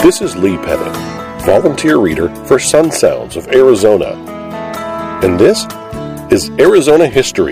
This is Lee Pettit, volunteer reader for Sun Sounds of Arizona. And this is Arizona History.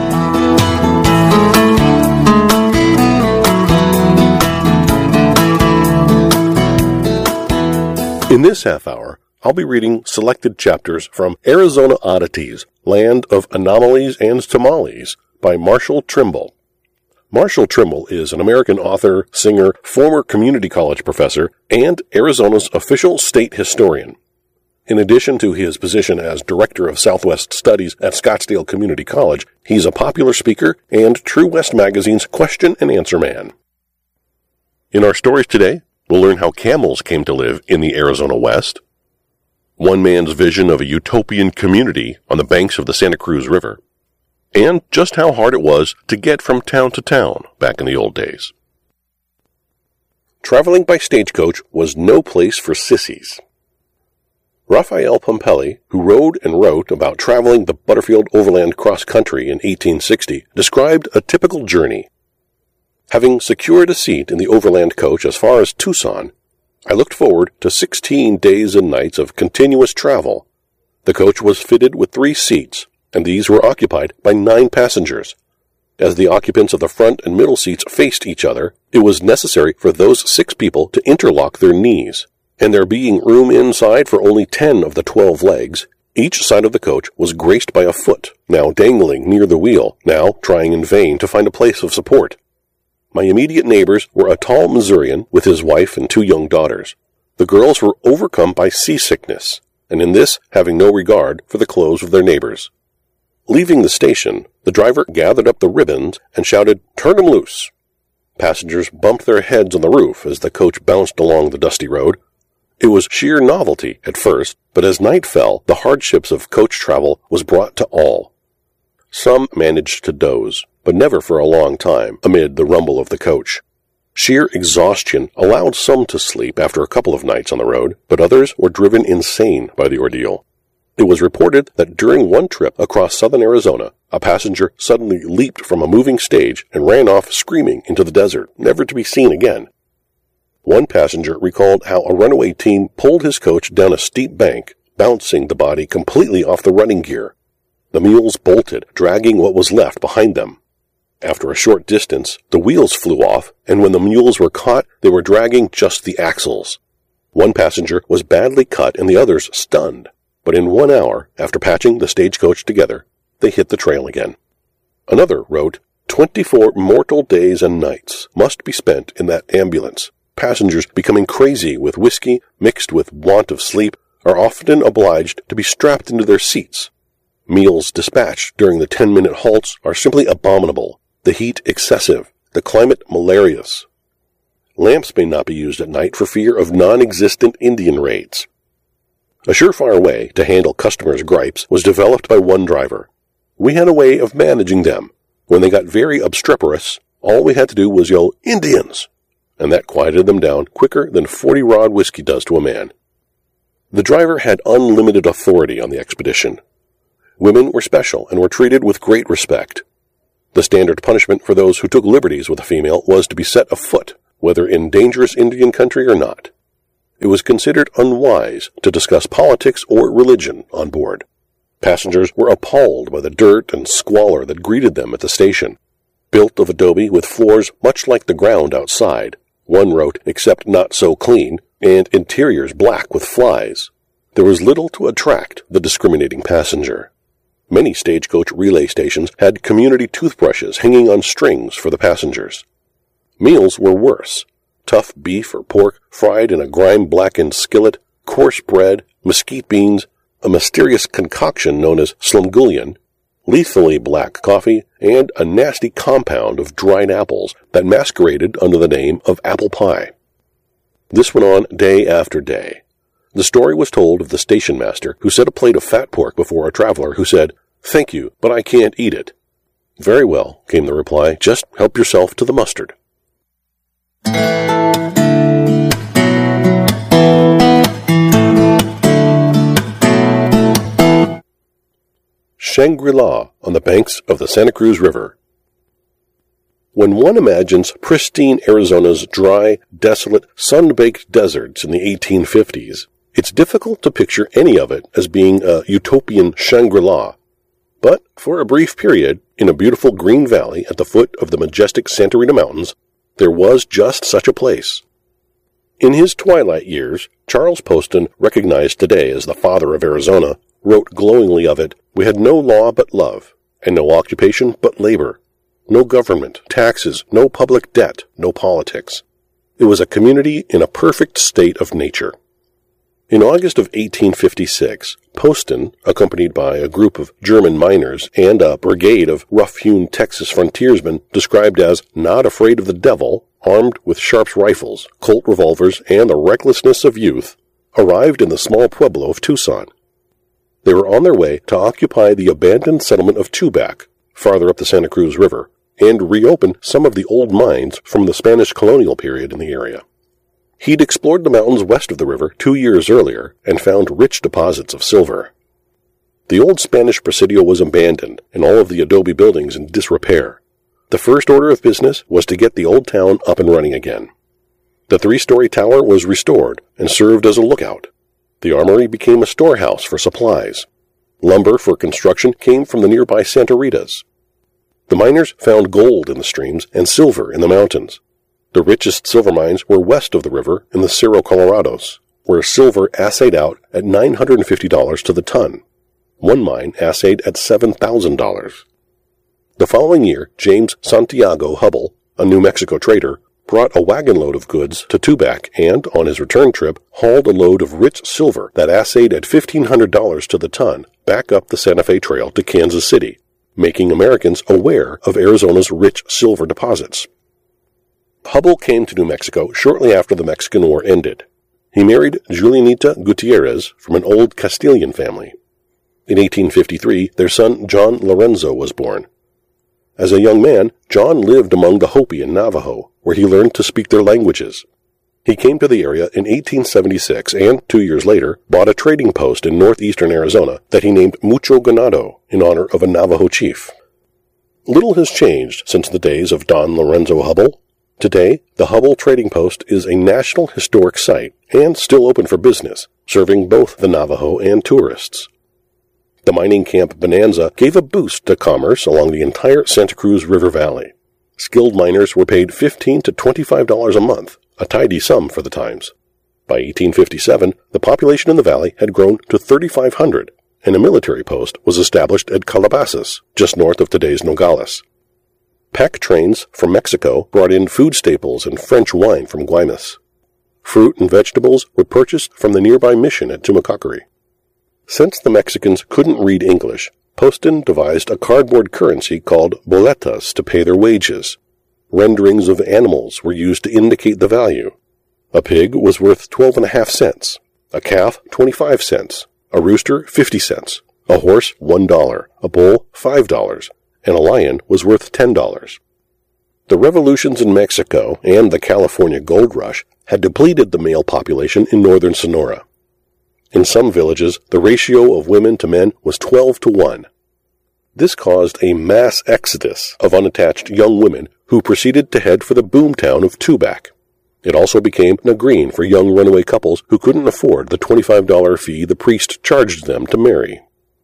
In this half hour, I'll be reading selected chapters from Arizona Oddities, Land of Anomalies and Tamales by Marshall Trimble. Marshall Trimble is an American author, singer, former community college professor, and Arizona's official state historian. In addition to his position as Director of Southwest Studies at Scottsdale Community College, he's a popular speaker and True West Magazine's question and answer man. In our stories today, we'll learn how camels came to live in the Arizona West, one man's vision of a utopian community on the banks of the Santa Cruz River, and just how hard it was to get from town to town back in the old days. Traveling by stagecoach was no place for sissies. Raphael Pumpelly, who rode and wrote about traveling the Butterfield Overland Cross Country in 1860, described a typical journey. Having secured a seat in the overland coach as far as Tucson, I looked forward to 16 days and nights of continuous travel. The coach was fitted with 3 seats, and these were occupied by 9 passengers. As the occupants of the front and middle seats faced each other, it was necessary for those 6 people to interlock their knees, and there being room inside for only 10 of the 12 legs, each side of the coach was graced by a foot, now dangling near the wheel, now trying in vain to find a place of support. My immediate neighbors were a tall Missourian with his wife and 2 young daughters. The girls were overcome by seasickness, and in this having no regard for the clothes of their neighbors. Leaving the station, the driver gathered up the ribbons and shouted, "Turn 'em loose." Passengers bumped their heads on the roof as the coach bounced along the dusty road. It was sheer novelty at first, but as night fell, the hardships of coach travel was brought to all. Some managed to doze, but never for a long time, amid the rumble of the coach. Sheer exhaustion allowed some to sleep after a couple of nights on the road, but others were driven insane by the ordeal. It was reported that during one trip across southern Arizona, a passenger suddenly leaped from a moving stage and ran off screaming into the desert, never to be seen again. One passenger recalled how a runaway team pulled his coach down a steep bank, bouncing the body completely off the running gear. The mules bolted, dragging what was left behind them. After a short distance, the wheels flew off, and when the mules were caught, they were dragging just the axles. One passenger was badly cut and the others stunned. But in 1 hour, after patching the stagecoach together, they hit the trail again. Another wrote, 24 mortal days and nights must be spent in that ambulance. Passengers becoming crazy with whiskey mixed with want of sleep are often obliged to be strapped into their seats. Meals dispatched during the 10-minute halts are simply abominable, the heat excessive, the climate malarious. Lamps may not be used at night for fear of non-existent Indian raids. A surefire way to handle customers' gripes was developed by one driver. We had a way of managing them. When they got very obstreperous, all we had to do was yell, "Indians!" and that quieted them down quicker than 40-rod whiskey does to a man. The driver had unlimited authority on the expedition. Women were special and were treated with great respect. The standard punishment for those who took liberties with a female was to be set afoot, whether in dangerous Indian country or not. It was considered unwise to discuss politics or religion on board. Passengers were appalled by the dirt and squalor that greeted them at the station. Built of adobe with floors much like the ground outside, one wrote, except not so clean, and interiors black with flies. There was little to attract the discriminating passenger. Many stagecoach relay stations had community toothbrushes hanging on strings for the passengers. Meals were worse. Tough beef or pork fried in a grime-blackened skillet, coarse bread, mesquite beans, a mysterious concoction known as slumgullion, lethally black coffee, and a nasty compound of dried apples that masqueraded under the name of apple pie. This went on day after day. The story was told of the station master who set a plate of fat pork before a traveler who said, "Thank you, but I can't eat it." "Very well," came the reply, "just help yourself to the mustard." Shangri-La on the banks of the Santa Cruz River. When one imagines pristine Arizona's dry, desolate, sun-baked deserts in the 1850s, it's difficult to picture any of it as being a utopian Shangri-La. But for a brief period, in a beautiful green valley at the foot of the majestic Santa Rita Mountains, there was just such a place. In his twilight years, Charles Poston, recognized today as the father of Arizona, wrote glowingly of it, "We had no law but love, and no occupation but labor. No government, taxes, no public debt, no politics. It was a community in a perfect state of nature." In August of 1856, Poston, accompanied by a group of German miners and a brigade of rough-hewn Texas frontiersmen described as not afraid of the devil, armed with Sharps rifles, Colt revolvers, and the recklessness of youth, arrived in the small pueblo of Tucson. They were on their way to occupy the abandoned settlement of Tubac, farther up the Santa Cruz River, and reopen some of the old mines from the Spanish colonial period in the area. He'd explored the mountains west of the river 2 years earlier and found rich deposits of silver. The old Spanish presidio was abandoned and all of the adobe buildings in disrepair. The first order of business was to get the old town up and running again. The 3-story tower was restored and served as a lookout. The armory became a storehouse for supplies. Lumber for construction came from the nearby Santa Ritas. The miners found gold in the streams and silver in the mountains. The richest silver mines were west of the river in the Cerro Colorados, where silver assayed out at $950 to the ton. One mine assayed at $7,000. The following year, James Santiago Hubbell, a New Mexico trader, brought a wagon load of goods to Tubac and, on his return trip, hauled a load of rich silver that assayed at $1,500 to the ton back up the Santa Fe Trail to Kansas City, making Americans aware of Arizona's rich silver deposits. Hubbell came to New Mexico shortly after the Mexican War ended. He married Julianita Gutierrez from an old Castilian family. In 1853, their son John Lorenzo was born. As a young man, John lived among the Hopi and Navajo, where he learned to speak their languages. He came to the area in 1876 and, 2 years later, bought a trading post in northeastern Arizona that he named Mucho Ganado in honor of a Navajo chief. Little has changed since the days of Don Lorenzo Hubbell. Today, the Hubbell Trading Post is a National Historic Site and still open for business, serving both the Navajo and tourists. The mining camp Bonanza gave a boost to commerce along the entire Santa Cruz River Valley. Skilled miners were paid $15 to $25 a month, a tidy sum for the times. By 1857, the population in the valley had grown to 3,500, and a military post was established at Calabasas, just north of today's Nogales. Pack trains from Mexico brought in food staples and French wine from Guaymas. Fruit and vegetables were purchased from the nearby mission at Tumacacori. Since the Mexicans couldn't read English, Poston devised a cardboard currency called boletas to pay their wages. Renderings of animals were used to indicate the value. A pig was worth 12.5 cents, a calf 25 cents, a rooster 50 cents, a horse $1, a bull $5, and a lion was worth $10. The revolutions in Mexico and the California gold rush had depleted the male population in northern Sonora. In some villages, the ratio of women to men was 12 to 1. This caused a mass exodus of unattached young women who proceeded to head for the boomtown of Tubac. It also became a green for young runaway couples who couldn't afford the $25 fee the priest charged them to marry.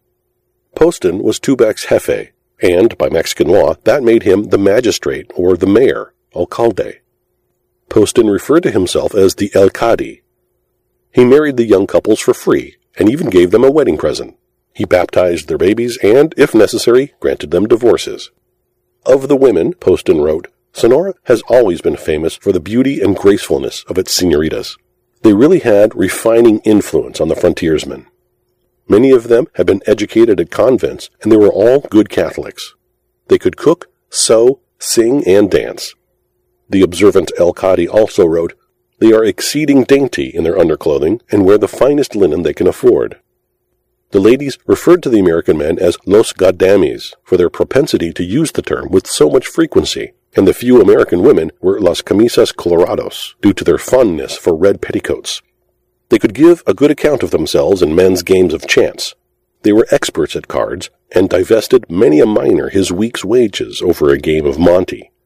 Poston was Tubac's jefe, and by Mexican law, that made him the magistrate or the mayor, alcalde. Poston referred to himself as the alcalde. He married the young couples for free, and even gave them a wedding present. He baptized their babies and, if necessary, granted them divorces. Of the women, Poston wrote, Sonora has always been famous for the beauty and gracefulness of its senoritas. They really had refining influence on the frontiersmen. Many of them had been educated at convents, and they were all good Catholics. They could cook, sew, sing, and dance. The observant alcalde also wrote, They are exceeding dainty in their underclothing and wear the finest linen they can afford. The ladies referred to the American men as los gadames for their propensity to use the term with so much frequency, and the few American women were las camisas colorados due to their fondness for red petticoats. They could give a good account of themselves in men's games of chance. They were experts at cards and divested many a miner his week's wages over a game of monte.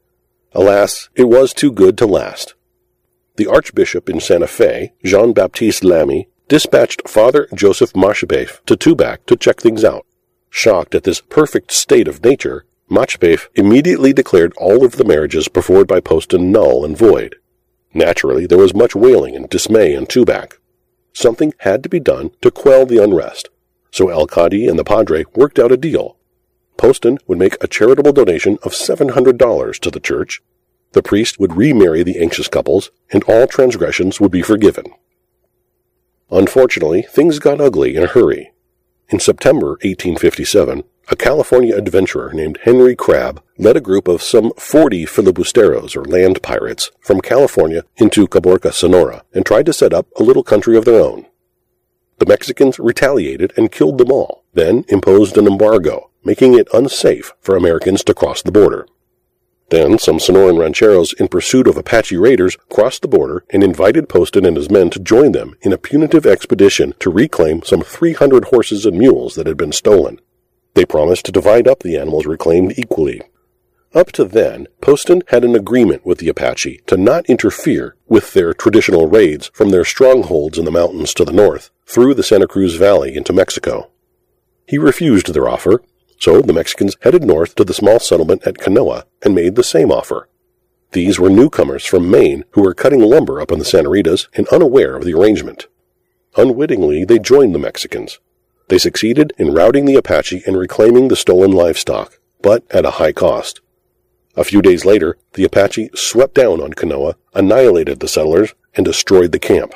Alas, it was too good to last. The Archbishop in Santa Fe, Jean-Baptiste Lamy, dispatched Father Joseph Marchebeuf to Tubac to check things out. Shocked at this perfect state of nature, Marchebeuf immediately declared all of the marriages performed by Poston null and void. Naturally, there was much wailing and dismay in Tubac. Something had to be done to quell the unrest, so El Cadi and the Padre worked out a deal. Poston would make a charitable donation of $700 to the church. The priest would remarry the anxious couples, and all transgressions would be forgiven. Unfortunately, things got ugly in a hurry. In September 1857, a California adventurer named Henry Crabb led a group of some 40 filibusteros, or land pirates, from California into Caborca, Sonora, and tried to set up a little country of their own. The Mexicans retaliated and killed them all, then imposed an embargo, making it unsafe for Americans to cross the border. Then some Sonoran rancheros in pursuit of Apache raiders crossed the border and invited Poston and his men to join them in a punitive expedition to reclaim some 300 horses and mules that had been stolen. They promised to divide up the animals reclaimed equally. Up to then, Poston had an agreement with the Apache to not interfere with their traditional raids from their strongholds in the mountains to the north, through the Santa Cruz Valley into Mexico. He refused their offer, so the Mexicans headed north to the small settlement at Canoa and made the same offer. These were newcomers from Maine who were cutting lumber up in the Santaritas and unaware of the arrangement. Unwittingly, they joined the Mexicans. They succeeded in routing the Apache and reclaiming the stolen livestock, but at a high cost. A few days later, the Apache swept down on Canoa, annihilated the settlers, and destroyed the camp.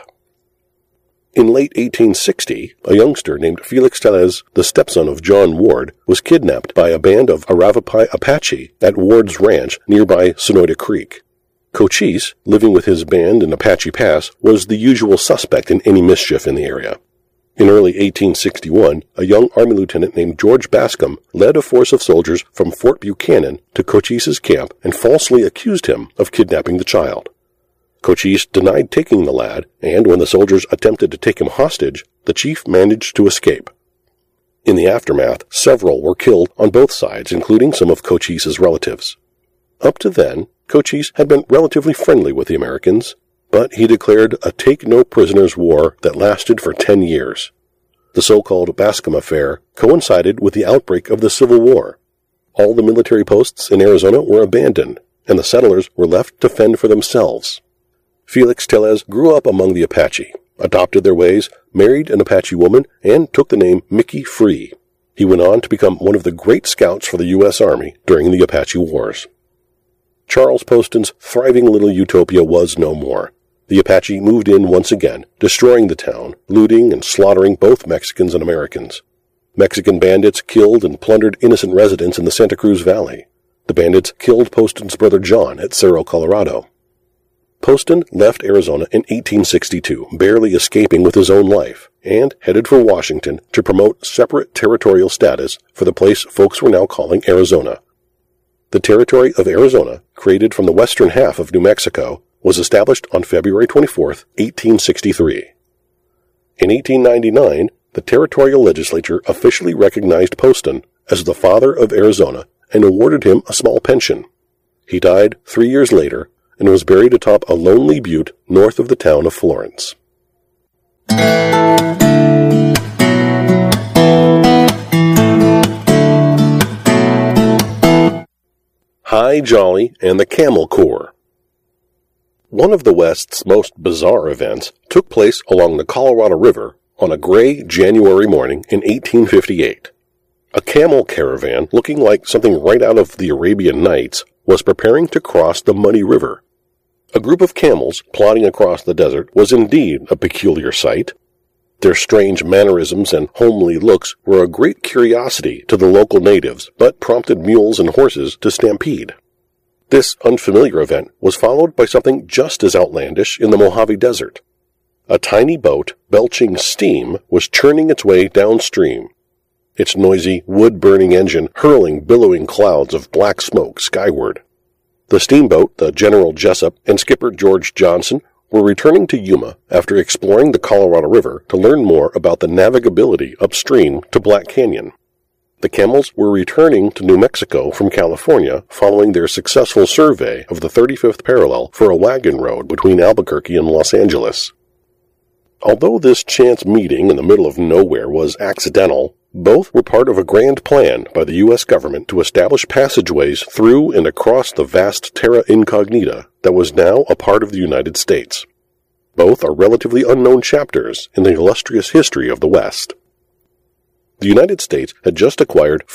In late 1860, a youngster named Felix Tellez, the stepson of John Ward, was kidnapped by a band of Arapapi Apache at Ward's ranch nearby Sonoyta Creek. Cochise, living with his band in Apache Pass, was the usual suspect in any mischief in the area. In early 1861, a young Army lieutenant named George Bascom led a force of soldiers from Fort Buchanan to Cochise's camp and falsely accused him of kidnapping the child. Cochise denied taking the lad, and when the soldiers attempted to take him hostage, the chief managed to escape. In the aftermath, several were killed on both sides, including some of Cochise's relatives. Up to then, Cochise had been relatively friendly with the Americans, but he declared a take-no-prisoners war that lasted for 10 years. The so-called Bascom Affair coincided with the outbreak of the Civil War. All the military posts in Arizona were abandoned, and the settlers were left to fend for themselves. Felix Tellez grew up among the Apache, adopted their ways, married an Apache woman, and took the name Mickey Free. He went on to become one of the great scouts for the U.S. Army during the Apache Wars. Charles Poston's thriving little utopia was no more. The Apache moved in once again, destroying the town, looting and slaughtering both Mexicans and Americans. Mexican bandits killed and plundered innocent residents in the Santa Cruz Valley. The bandits killed Poston's brother John at Cerro Colorado. Poston left Arizona in 1862, barely escaping with his own life, and headed for Washington to promote separate territorial status for the place folks were now calling Arizona. The territory of Arizona, created from the western half of New Mexico, was established on February 24, 1863. In 1899, the territorial legislature officially recognized Poston as the father of Arizona and awarded him a small pension. He died 3 years later and was buried atop a lonely butte north of the town of Florence. Hi Jolly and the Camel Corps. One of the West's most bizarre events took place along the Colorado River on a gray January morning in 1858. A camel caravan, looking like something right out of the Arabian Nights, was preparing to cross the muddy river. A group of camels plodding across the desert was indeed a peculiar sight. Their strange mannerisms and homely looks were a great curiosity to the local natives, but prompted mules and horses to stampede. This unfamiliar event was followed by something just as outlandish in the Mojave Desert. A tiny boat, belching steam, was churning its way downstream, its noisy, wood-burning engine hurling billowing clouds of black smoke skyward. The steamboat, the General Jessup, and skipper George Johnson were returning to Yuma after exploring the Colorado River to learn more about the navigability upstream to Black Canyon. The camels were returning to New Mexico from California following their successful survey of the 35th parallel for a wagon road between Albuquerque and Los Angeles. Although this chance meeting in the middle of nowhere was accidental, both were part of a grand plan by the U.S. government to establish passageways through and across the vast terra incognita that was now a part of the United States. Both are relatively unknown chapters in the illustrious history of the West. The United States had just acquired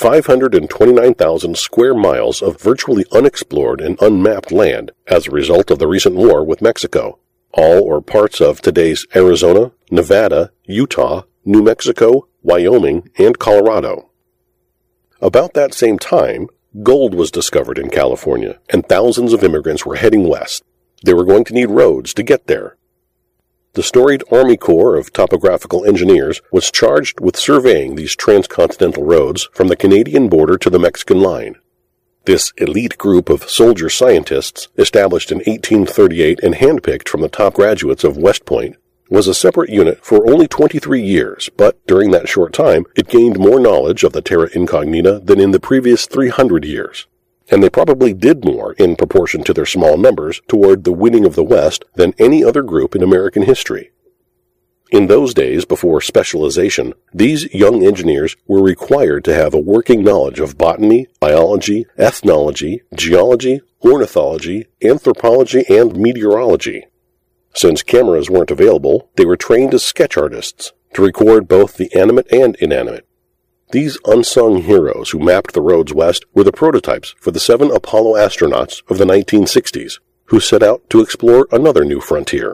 529,000 square miles of virtually unexplored and unmapped land as a result of the recent war with Mexico, all or parts of today's Arizona, Nevada, Utah, New Mexico, Wyoming, and Colorado. About that same time, gold was discovered in California, and thousands of immigrants were heading west. They were going to need roads to get there. The storied Army Corps of Topographical Engineers was charged with surveying these transcontinental roads from the Canadian border to the Mexican line. This elite group of soldier scientists, established in 1838 and handpicked from the top graduates of West Point, was a separate unit for only 23 years, but during that short time, it gained more knowledge of the terra incognita than in the previous 300 years. And they probably did more, in proportion to their small numbers, toward the winning of the West than any other group in American history. In those days, before specialization, these young engineers were required to have a working knowledge of botany, biology, ethnology, geology, ornithology, anthropology, and meteorology. Since cameras weren't available, they were trained as sketch artists to record both the animate and inanimate. These unsung heroes who mapped the roads west were the prototypes for the 7 Apollo astronauts of the 1960s, who set out to explore another new frontier.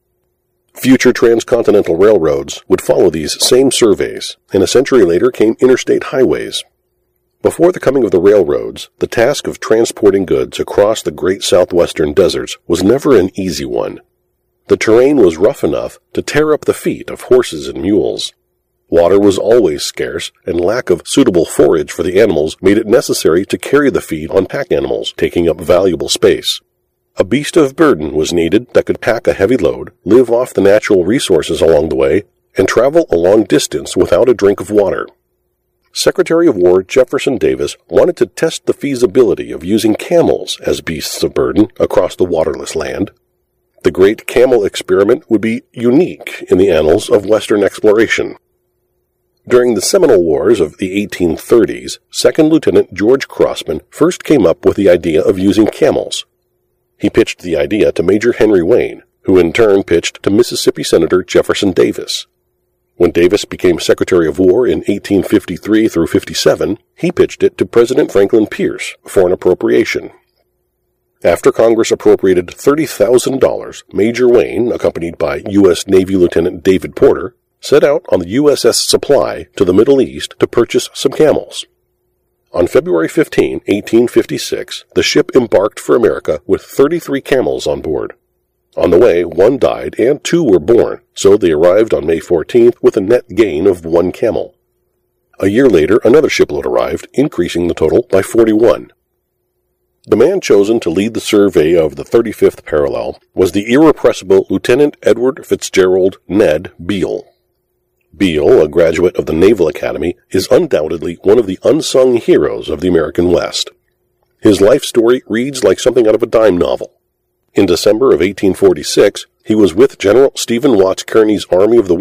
Future transcontinental railroads would follow these same surveys, and a century later came interstate highways. Before the coming of the railroads, the task of transporting goods across the great southwestern deserts was never an easy one. The terrain was rough enough to tear up the feet of horses and mules. Water was always scarce, and lack of suitable forage for the animals made it necessary to carry the feed on pack animals, taking up valuable space. A beast of burden was needed that could pack a heavy load, live off the natural resources along the way, and travel a long distance without a drink of water. Secretary of War Jefferson Davis wanted to test the feasibility of using camels as beasts of burden across the waterless land. The great camel experiment would be unique in the annals of Western exploration. During the Seminole Wars of the 1830s, 2nd Lieutenant George Crossman first came up with the idea of using camels. He pitched the idea to Major Henry Wayne, who in turn pitched to Mississippi Senator Jefferson Davis. When Davis became Secretary of War in 1853 through 57, he pitched it to President Franklin Pierce for an appropriation. After Congress appropriated $30,000, Major Wayne, accompanied by U.S. Navy Lieutenant David Porter, set out on the USS Supply to the Middle East to purchase some camels. On February 15, 1856, the ship embarked for America with 33 camels on board. On the way, 1 died and 2 were born, so they arrived on May 14th with a net gain of 1 camel. A year later, another shipload arrived, increasing the total by 41. The man chosen to lead the survey of the 35th parallel was the irrepressible Lieutenant Edward Fitzgerald Ned Beale. Beale, a graduate of the Naval Academy, is undoubtedly one of the unsung heroes of the American West. His life story reads like something out of a dime novel. In December of 1846, he was with General Stephen Watts Kearny's Army of the